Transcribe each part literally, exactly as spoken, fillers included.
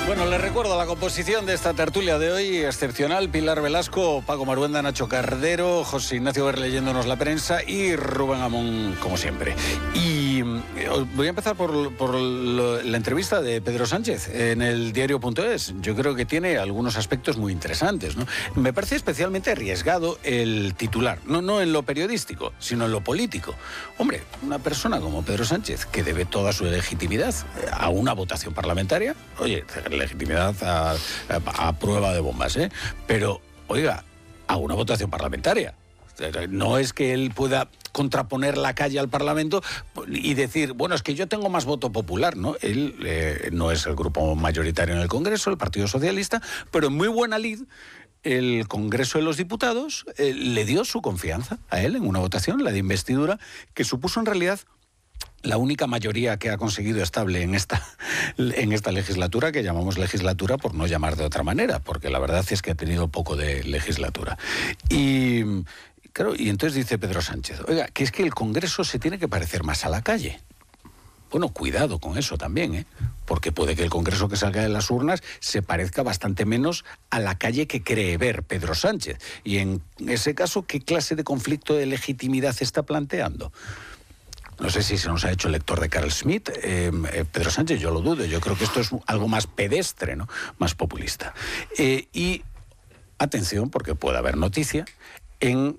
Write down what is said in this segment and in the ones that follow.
Bueno, les recuerdo la composición de esta tertulia de hoy, excepcional: Pilar Velasco, Paco Maruenda, Nacho Cardero, José Ignacio Ver leyéndonos la prensa y Rubén Amón, como siempre. Y voy a empezar por, por lo, la entrevista de Pedro Sánchez en el diario punto es. Yo creo que tiene algunos aspectos muy interesantes, ¿no? Me parece especialmente arriesgado el titular, no, no en lo periodístico, sino en lo político. Hombre, una persona como Pedro Sánchez, que debe toda su legitimidad a una votación parlamentaria, oye, legitimidad a, a, a prueba de bombas, ¿eh? Pero, oiga, a una votación parlamentaria. No es que él pueda contraponer la calle al Parlamento y decir, bueno, es que yo tengo más voto popular, ¿no? Él eh, no es el grupo mayoritario en el Congreso, el Partido Socialista, pero en muy buena lid el Congreso de los Diputados eh, le dio su confianza a él en una votación, la de investidura, que supuso en realidad la única mayoría que ha conseguido estable en esta, en esta legislatura, que llamamos legislatura por no llamar de otra manera, porque la verdad es que ha tenido poco de legislatura. Y, claro, y entonces dice Pedro Sánchez, oiga, que es que el Congreso se tiene que parecer más a la calle. Bueno, cuidado con eso también, ¿eh? Porque puede que el Congreso que salga de las urnas se parezca bastante menos a la calle que cree ver Pedro Sánchez. Y en ese caso, ¿qué clase de conflicto de legitimidad está planteando? No sé si se nos ha hecho lector de Carl Schmitt, eh, eh, Pedro Sánchez, yo lo dudo. Yo creo que esto es algo más pedestre, ¿no? Más populista. Eh, y atención, porque puede haber noticia en,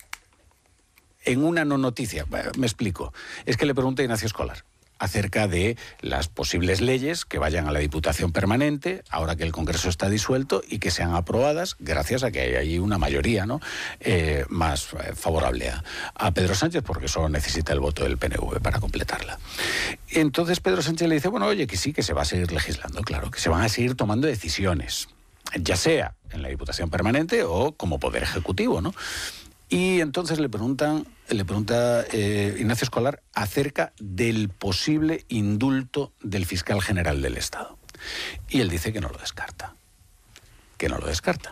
en una no noticia. Me explico. Es que le pregunté a Ignacio Escolar acerca de las posibles leyes que vayan a la Diputación Permanente, ahora que el Congreso está disuelto, y que sean aprobadas gracias a que hay ahí una mayoría, ¿no? eh, más eh, favorable a, a Pedro Sánchez, porque solo necesita el voto del P N V para completarla. Entonces Pedro Sánchez le dice, bueno, oye, que sí, que se va a seguir legislando, claro, que se van a seguir tomando decisiones, ya sea en la Diputación Permanente o como Poder Ejecutivo, ¿no? Y entonces le preguntan, le pregunta eh, Ignacio Escolar acerca del posible indulto del fiscal general del Estado. Y él dice que no lo descarta, que no lo descarta.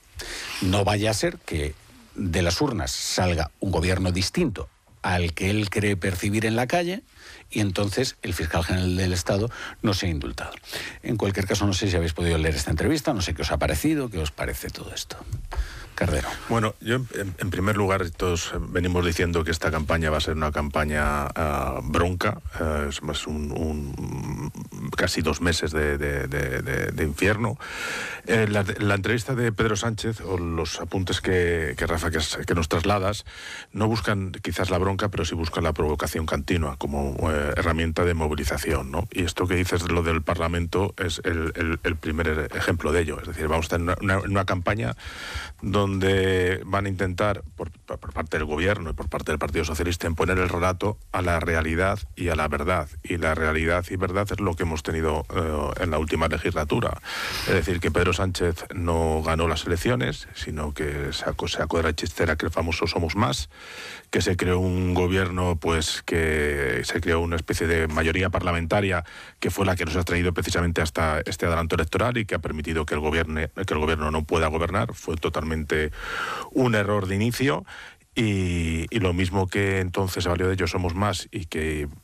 No vaya a ser que de las urnas salga un gobierno distinto al que él cree percibir en la calle y entonces el fiscal general del Estado no sea indultado. En cualquier caso, no sé si habéis podido leer esta entrevista, no sé qué os ha parecido, qué os parece todo esto. Cardero. Bueno, yo en, en primer lugar, todos venimos diciendo que esta campaña va a ser una campaña uh, bronca, uh, es más un, un casi dos meses de, de, de, de, de infierno. Eh, la, la entrevista de Pedro Sánchez o los apuntes que, que Rafa que, que nos trasladas no buscan quizás la bronca, pero sí buscan la provocación continua como eh, herramienta de movilización, ¿no? Y esto que dices de lo del Parlamento es el, el, el primer ejemplo de ello. Es decir, vamos a tener una, una, una campaña donde donde van a intentar, por, por parte del gobierno y por parte del Partido Socialista, imponer el relato a la realidad y a la verdad. Y la realidad y verdad es lo que hemos tenido eh, en la última legislatura. Es decir, que Pedro Sánchez no ganó las elecciones, sino que sacó, sacó de la chistera que el famoso Somos Más, que se creó un gobierno, pues que se creó una especie de mayoría parlamentaria que fue la que nos ha traído precisamente hasta este adelanto electoral y que ha permitido que el gobierno, que el gobierno no pueda gobernar. Fue totalmente un error de inicio. Y, y lo mismo que entonces se valió de ellos Somos Más y que